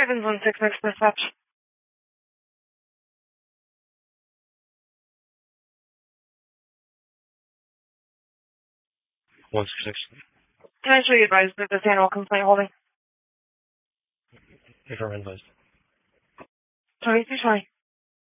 Evans 1-6, next dispatch. 1-6. Can I show you advised that this animal complaint holding? If I'm advised. 2320.